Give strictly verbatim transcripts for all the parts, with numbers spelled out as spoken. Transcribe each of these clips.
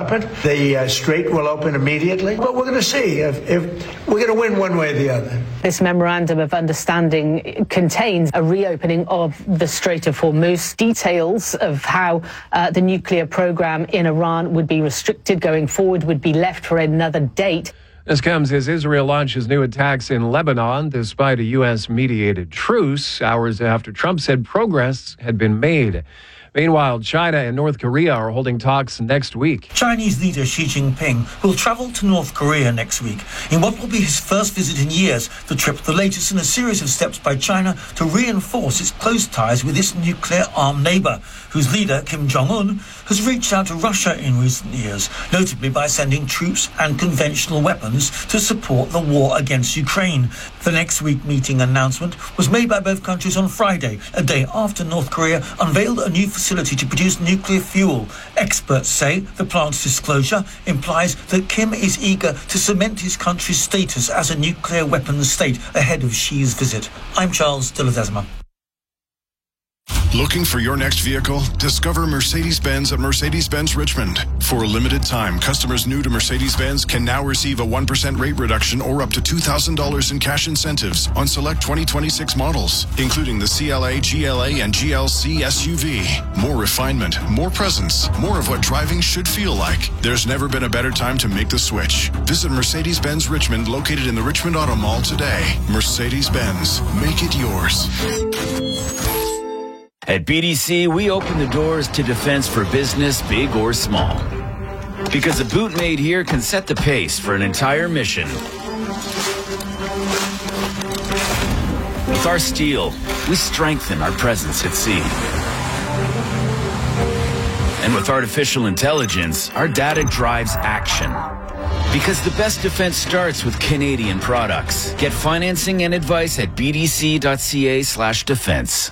happen. The uh, strait will open immediately, but we're going to see if, if we're going to win one way or the other. This memorandum of understanding contains a reopening of the Strait of Hormuz, details of how uh, the nuclear program in Iran would be restricted going forward, would be left for another date. This comes as Israel launches new attacks in Lebanon despite a U S-mediated truce, hours after Trump said progress had been made. Meanwhile, China and North Korea are holding talks next week. Chinese leader Xi Jinping will travel to North Korea next week in what will be his first visit in years. The trip, the latest in a series of steps by China to reinforce its close ties with its nuclear-armed neighbour, whose leader, Kim Jong-un, has reached out to Russia in recent years, notably by sending troops and conventional weapons to support the war against Ukraine. The next week meeting announcement was made by both countries on Friday, a day after North Korea unveiled a new facility to produce nuclear fuel. Experts say the plant's disclosure implies that Kim is eager to cement his country's status as a nuclear weapons state ahead of Xi's visit. I'm Charles de Ledesma. Looking for your next vehicle? Discover Mercedes-Benz at Mercedes-Benz Richmond. For a limited time, customers new to Mercedes-Benz can now receive a one percent rate reduction or up to two thousand dollars in cash incentives on select twenty twenty-six models, including the C L A, G L A, and G L C S U V. More refinement, more presence, more of what driving should feel like. There's never been a better time to make the switch. Visit Mercedes-Benz Richmond, located in the Richmond Auto Mall today. Mercedes-Benz, make it yours. At B D C, we open the doors to defense for business, big or small. Because a boot made here can set the pace for an entire mission. With our steel, we strengthen our presence at sea. And with artificial intelligence, our data drives action. Because the best defense starts with Canadian products. Get financing and advice at bdc.ca slash defense.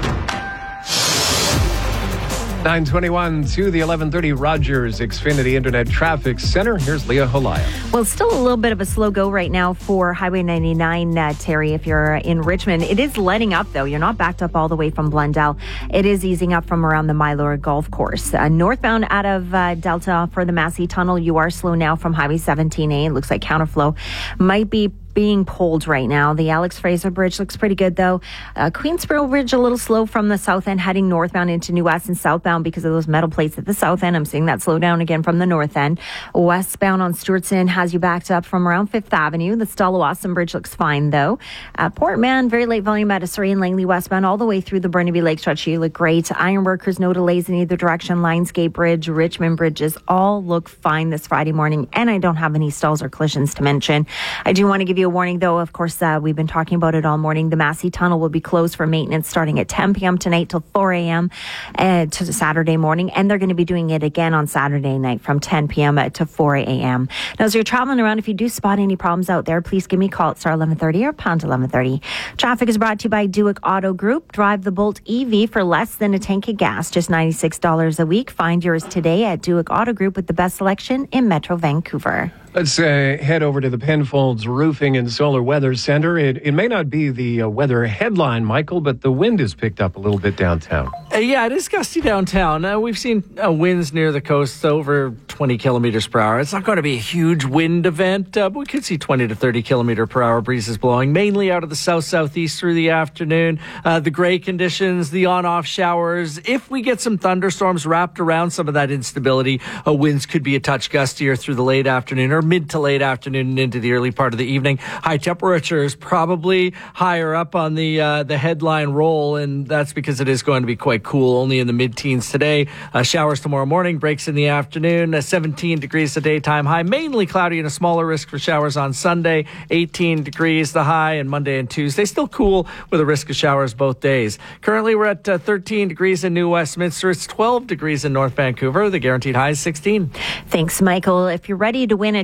nine twenty-one to the eleven thirty Rogers Xfinity Internet Traffic Center. Here's Leah Holaya. Well, it's still a little bit of a slow go right now for Highway ninety-nine, uh, Terry, if you're in Richmond. It is letting up, though. You're not backed up all the way from Blundell. It is easing up from around the Mylor Golf Course. Uh, northbound out of uh, Delta for the Massey Tunnel, you are slow now from Highway seventeen A. It looks like counterflow might be being pulled right now. The Alex Fraser Bridge looks pretty good, though. Uh, Queensboro Bridge a little slow from the south end, heading northbound into New West and southbound because of those metal plates at the south end. I'm seeing that slow down again from the north end. Westbound on Stewartson has you backed up from around Fifth Avenue. The Stallawasam Bridge looks fine, though. Uh, Port Mann, very late volume at Surrey and Langley westbound all the way through the Burnaby Lake stretch. You look great. Ironworkers, no delays in either direction. Lionsgate Bridge, Richmond Bridges all look fine this Friday morning, and I don't have any stalls or collisions to mention. I do want to give you a warning, though. Of course, uh, we've been talking about it all morning. The Massey Tunnel will be closed for maintenance starting at ten p.m. tonight till four a.m. Uh, to Saturday morning, and they're going to be doing it again on Saturday night from ten p.m. to four a.m. Now, as you're traveling around, if you do spot any problems out there, please give me a call at star eleven thirty or pound eleven thirty. Traffic is brought to you by Duick Auto Group. Drive the Bolt E V for less than a tank of gas, just ninety-six dollars a week. Find yours today at Duick Auto Group with the best selection in Metro Vancouver. Let's uh, head over to the Penfolds Roofing and Solar Weather Center. It, it may not be the uh, weather headline, Michael, but the wind has picked up a little bit downtown. Uh, yeah, it is gusty downtown. Uh, we've seen uh, winds near the coast over twenty kilometers per hour. It's not going to be a huge wind event, uh, but we could see twenty to thirty kilometer per hour breezes blowing, mainly out of the south-southeast through the afternoon. Uh, the gray conditions, the on-off showers. If we get some thunderstorms wrapped around some of that instability, uh, winds could be a touch gustier through the late afternoon or mid to late afternoon and into the early part of the evening. High temperatures probably higher up on the uh, the headline roll, and that's because it is going to be quite cool, only in the mid-teens today. Uh, showers tomorrow morning, breaks in the afternoon, uh, seventeen degrees the daytime high, mainly cloudy and a smaller risk for showers on Sunday, eighteen degrees the high, and Monday and Tuesday still cool with a risk of showers both days. Currently we're at uh, thirteen degrees in New Westminster. It's twelve degrees in North Vancouver. The guaranteed high is sixteen. Thanks, Michael. If you're ready to win a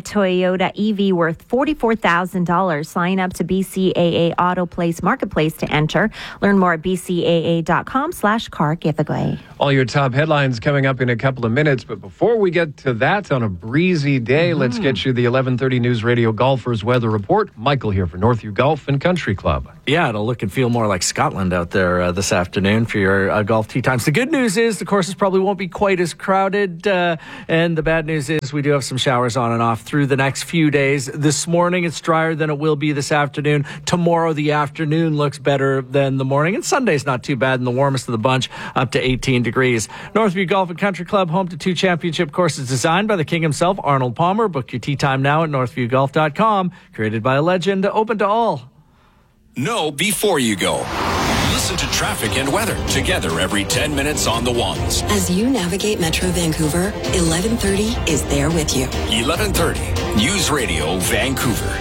Toyota E V worth forty-four thousand dollars. Sign up to B C A A Auto Place Marketplace to enter. Learn more at bcaa.com slash car giveaway. All your top headlines coming up in a couple of minutes. But before we get to that, on a breezy day, mm. let's get you the eleven thirty News Radio Golfers Weather Report. Michael here for Northview Golf and Country Club. Yeah, it'll look and feel more like Scotland out there uh, this afternoon for your uh, golf tee times. The good news is the courses probably won't be quite as crowded. Uh, and the bad news is we do have some showers on and off through the next few days. This morning it's drier than it will be this afternoon. Tomorrow the afternoon looks better than the morning. And Sunday's not too bad, and the warmest of the bunch up to eighteen degrees. Northview Golf and Country Club, home to two championship courses designed by the king himself, Arnold Palmer. Book your tee time now at northview golf dot com. Created by a legend, open to all. Know before you go. Listen to traffic and weather together every ten minutes on the ones. As you navigate Metro Vancouver, eleven thirty is there with you. eleven thirty News Radio Vancouver.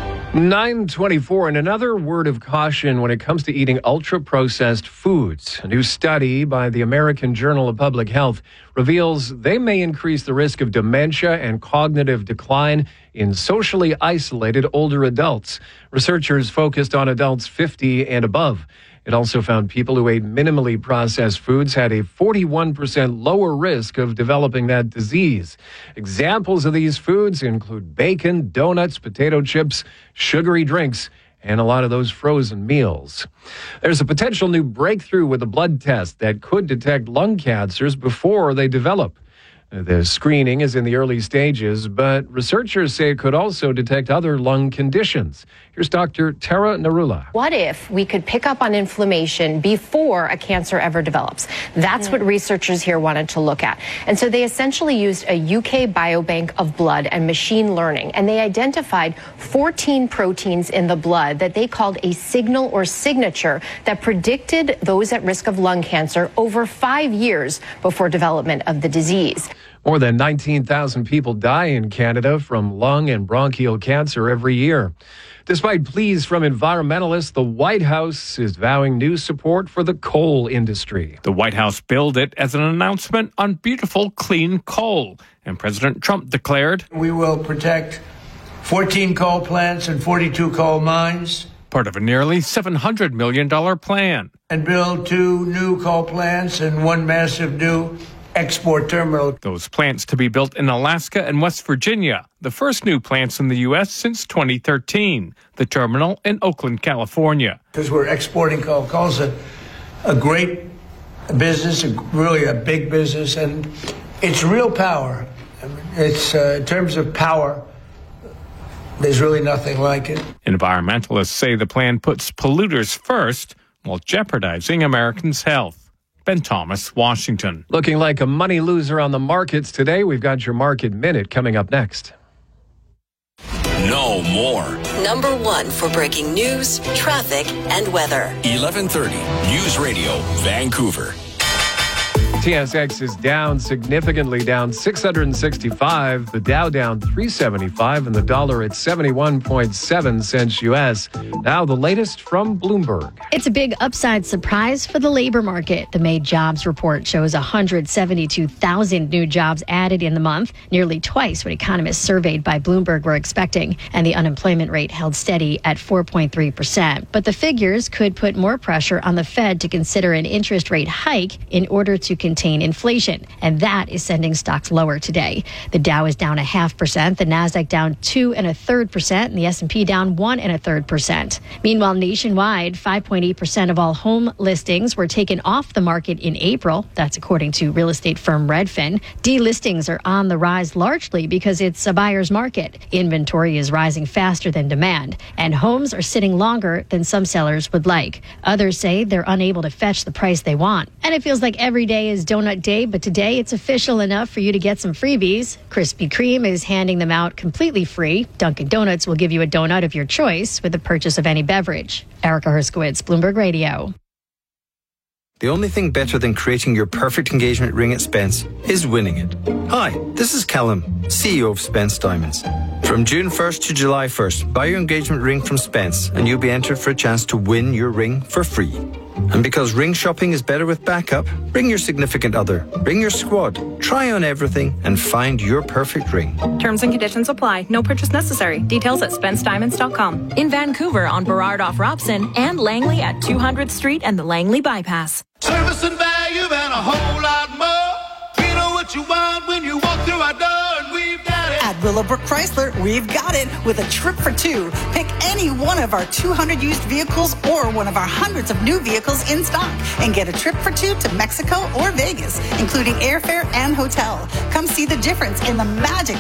nine twenty-four, and another word of caution when it comes to eating ultra-processed foods. A new study by the American Journal of Public Health reveals they may increase the risk of dementia and cognitive decline in socially isolated older adults. Researchers focused on adults fifty and above. It also found people who ate minimally processed foods had a forty-one percent lower risk of developing that disease. Examples of these foods include bacon, donuts, potato chips, sugary drinks, and a lot of those frozen meals. There's a potential new breakthrough with a blood test that could detect lung cancers before they develop. The screening is in the early stages, but researchers say it could also detect other lung conditions. Here's Doctor Tara Narula. What if we could pick up on inflammation before a cancer ever develops? That's mm. what researchers here wanted to look at. And so they essentially used a U K biobank of blood and machine learning, and they identified fourteen proteins in the blood that they called a signal or signature that predicted those at risk of lung cancer over five years before development of the disease. More than nineteen thousand people die in Canada from lung and bronchial cancer every year. Despite pleas from environmentalists, the White House is vowing new support for the coal industry. The White House billed it as an announcement on beautiful, clean coal. And President Trump declared, "We will protect fourteen coal plants and forty-two coal mines, part of a nearly seven hundred million dollars plan, and build two new coal plants and one massive new export terminal." Those plants to be built in Alaska and West Virginia, the first new plants in the U S since twenty thirteen. The terminal in Oakland, California. Because we're exporting coal. Coal's a, a great business, a, really a big business, and it's real power. It's uh, in terms of power, there's really nothing like it. Environmentalists say the plan puts polluters first while jeopardizing Americans' health. Ben Thomas, Washington. Looking like a money loser on the markets today. We've got your Market Minute coming up next. Know more. Number one for breaking news, traffic, and weather. eleven thirty News Radio Vancouver. T S X is down significantly, down six hundred sixty-five. The Dow down three seventy-five, and the dollar at seventy-one point seven cents U S. Now the latest from Bloomberg. It's a big upside surprise for the labor market. The May jobs report shows one hundred seventy-two thousand new jobs added in the month, nearly twice what economists surveyed by Bloomberg were expecting, and the unemployment rate held steady at four point three percent. But the figures could put more pressure on the Fed to consider an interest rate hike in order to contain inflation, and that is sending stocks lower today. The Dow is down a half percent, the Nasdaq down two and a third percent, and the S and P down one and a third percent. Meanwhile, nationwide, five point eight percent of all home listings were taken off the market in April. That's according to real estate firm Redfin. Delistings are on the rise largely because it's a buyer's market. Inventory is rising faster than demand, and homes are sitting longer than some sellers would like. Others say they're unable to fetch the price they want. And it feels like every day is Donut Day, but today it's official enough for you to get some freebies. Krispy Kreme is handing them out completely free. Dunkin' Donuts will give you a donut of your choice with the purchase of any beverage. Erica Herskowitz, Bloomberg Radio. The only thing better than creating your perfect engagement ring at Spence is winning it. Hi, this is Callum, C E O of Spence Diamonds. From June first to July first, buy your engagement ring from Spence and you'll be entered for a chance to win your ring for free. And because ring shopping is better with backup, bring your significant other, bring your squad, try on everything, and find your perfect ring. Terms and conditions apply. No purchase necessary. Details at spence diamonds dot com. In Vancouver on Burrard off Robson and Langley at two hundredth Street and the Langley Bypass. Service and value and a whole lot more. We know what you want when you walk through our door, and we've got it. At Willowbrook Chrysler, we've got it with a trip for two. Pick any one of our two hundred used vehicles or one of our hundreds of new vehicles in stock and get a trip for two to Mexico or Vegas, including airfare and hotel. Come see the difference in the magic